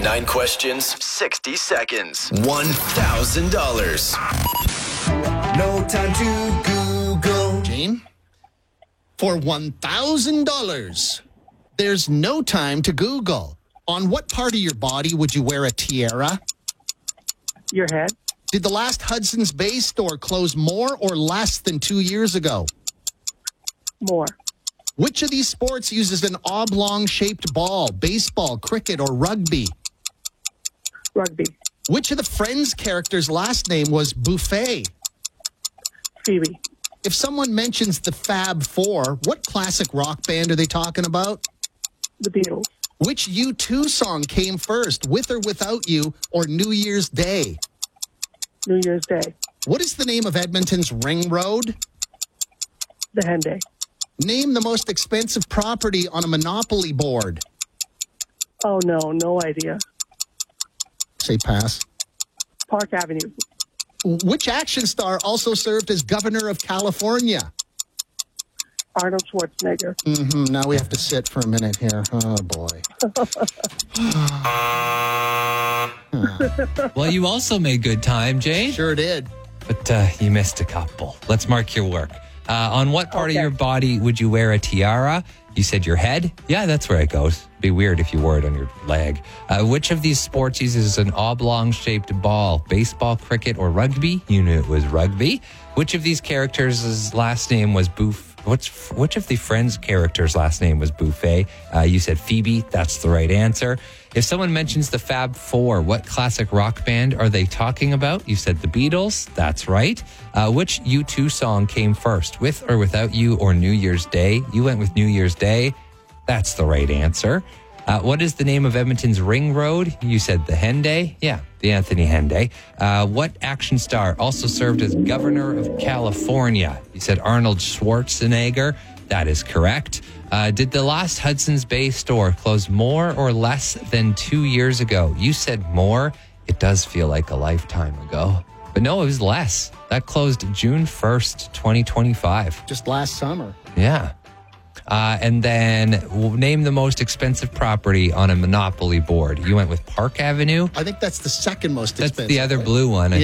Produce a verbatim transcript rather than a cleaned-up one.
Nine questions, sixty seconds, one thousand dollars. No time to Google. Gene, for one thousand dollars, there's no time to Google. On what part of your body would you wear a tiara? Your head. Did the last Hudson's Bay store close more or less than two years ago? More. Which of these sports uses an oblong-shaped ball? Baseball, cricket, or rugby? Rugby. Which of the Friends characters' last name was Buffet? Phoebe. If someone mentions the Fab Four, what classic rock band are they talking about? The Beatles. Which U two song came first, With or Without You, or New Year's Day? New Year's Day. What is the name of Edmonton's ring road? The Henday. Name the most expensive property on a Monopoly board. Oh, no. No idea. Say pass. Park Avenue. Which action star also served as governor of California? Arnold Schwarzenegger. Mm-hmm. Now we have to sit for a minute here. Oh, boy. Well, you also made good time, Jane. Sure did. But uh, you missed a couple. Let's mark your work. Uh, on what part Okay. of your body would you wear a tiara? You said your head? Yeah, that's where it goes. Be weird if you wore it on your leg. Uh, which of these sports uses an oblong-shaped ball? Baseball, cricket, or rugby? You knew it was rugby. Which of these characters' last name was Boof? Which, which of the Friends characters' last name was Buffet? Uh, you said Phoebe. That's the right answer. If someone mentions the Fab Four, what classic rock band are they talking about? You said the Beatles. That's right. Uh, which U two song came first, With or Without You or New Year's Day? You went with New Year's Day. That's the right answer. Uh, what is the name of Edmonton's ring road? You said the Henday. Yeah, the Anthony Henday. Uh, what action star also served as governor of California? You said Arnold Schwarzenegger. That is correct. Uh, did the last Hudson's Bay store close more or less than two years ago? You said more. It does feel like a lifetime ago. But no, it was less. That closed June first, twenty twenty-five. Just last summer. Yeah. Uh, and then we'll name the most expensive property on a Monopoly board. You went with Park Avenue. I think that's the second most That's expensive. the other right? blue one. I